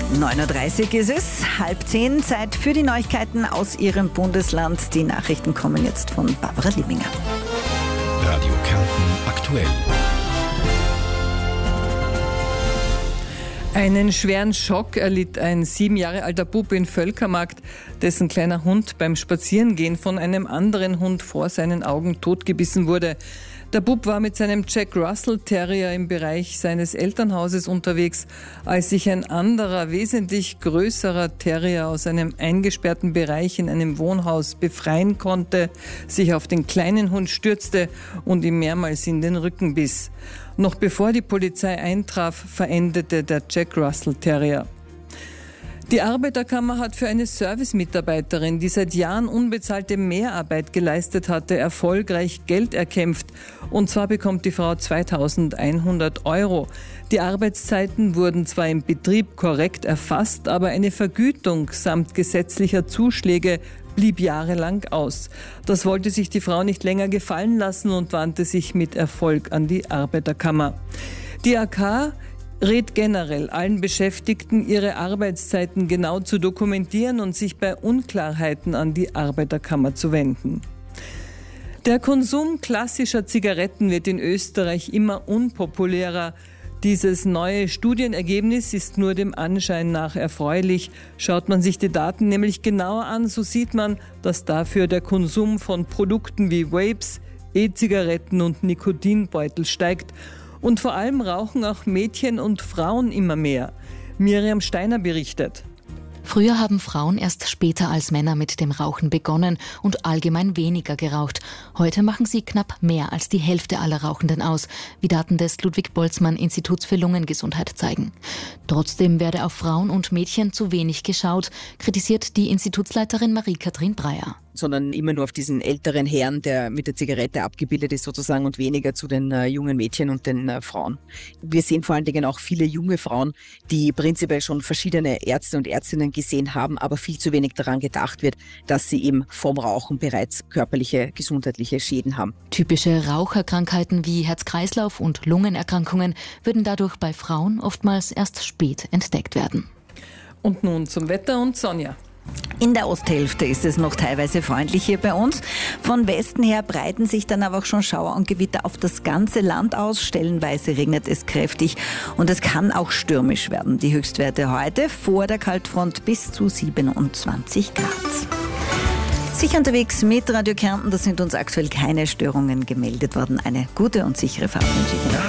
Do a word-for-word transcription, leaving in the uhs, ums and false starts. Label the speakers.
Speaker 1: neun Uhr dreißig ist es, halb zehn, Zeit für die Neuigkeiten aus Ihrem Bundesland. Die Nachrichten kommen jetzt von Barbara Liebinger.
Speaker 2: Radio Kärnten aktuell.
Speaker 3: Einen schweren Schock erlitt ein sieben Jahre alter Bub in Völkermarkt, dessen kleiner Hund beim Spazierengehen von einem anderen Hund vor seinen Augen totgebissen wurde. Der Bub war mit seinem Jack Russell Terrier im Bereich seines Elternhauses unterwegs, als sich ein anderer, wesentlich größerer Terrier aus einem eingesperrten Bereich in einem Wohnhaus befreien konnte, sich auf den kleinen Hund stürzte und ihm mehrmals in den Rücken biss. Noch bevor die Polizei eintraf, verendete der Jack Russell Terrier. Die Arbeiterkammer hat für eine Servicemitarbeiterin, die seit Jahren unbezahlte Mehrarbeit geleistet hatte, erfolgreich Geld erkämpft. Und zwar bekommt die Frau zweitausendeinhundert Euro. Die Arbeitszeiten wurden zwar im Betrieb korrekt erfasst, aber eine Vergütung samt gesetzlicher Zuschläge blieb jahrelang aus. Das wollte sich die Frau nicht länger gefallen lassen und wandte sich mit Erfolg an die Arbeiterkammer. Die A K rät generell allen Beschäftigten, ihre Arbeitszeiten genau zu dokumentieren und sich bei Unklarheiten an die Arbeiterkammer zu wenden. Der Konsum klassischer Zigaretten wird in Österreich immer unpopulärer. Dieses neue Studienergebnis ist nur dem Anschein nach erfreulich. Schaut man sich die Daten nämlich genauer an, so sieht man, dass dafür der Konsum von Produkten wie Vapes, E-Zigaretten und Nikotinbeutel steigt. Und vor allem rauchen auch Mädchen und Frauen immer mehr. Miriam Steiner berichtet.
Speaker 4: Früher haben Frauen erst später als Männer mit dem Rauchen begonnen und allgemein weniger geraucht. Heute machen sie knapp mehr als die Hälfte aller Rauchenden aus, wie Daten des Ludwig-Boltzmann-Instituts für Lungengesundheit zeigen. Trotzdem werde auf Frauen und Mädchen zu wenig geschaut, kritisiert die Institutsleiterin Marie-Kathrin Breyer.
Speaker 5: Sondern immer nur auf diesen älteren Herrn, der mit der Zigarette abgebildet ist sozusagen, und weniger zu den äh, jungen Mädchen und den äh, Frauen. Wir sehen vor allen Dingen auch viele junge Frauen, die prinzipiell schon verschiedene Ärzte und Ärztinnen gesehen haben, aber viel zu wenig daran gedacht wird, dass sie eben vom Rauchen bereits körperliche, gesundheitliche Schäden haben.
Speaker 4: Typische Raucherkrankheiten wie Herz-Kreislauf- und Lungenerkrankungen würden dadurch bei Frauen oftmals erst spät entdeckt werden.
Speaker 3: Und nun zum Wetter und Sonja.
Speaker 1: In der Osthälfte ist es noch teilweise freundlich hier bei uns. Von Westen her breiten sich dann aber auch schon Schauer und Gewitter auf das ganze Land aus. Stellenweise regnet es kräftig und es kann auch stürmisch werden. Die Höchstwerte heute vor der Kaltfront bis zu siebenundzwanzig Grad. Sicher unterwegs mit Radio Kärnten, da sind uns aktuell keine Störungen gemeldet worden. Eine gute und sichere Fahrt wünsche ich Ihnen.